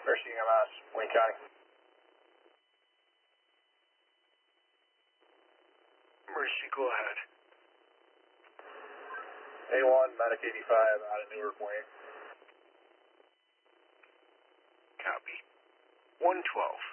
Mercy EMS, Wayne County. Mercy, go ahead. A1, Medic 85 out of Newark, Wayne. Copy. 112.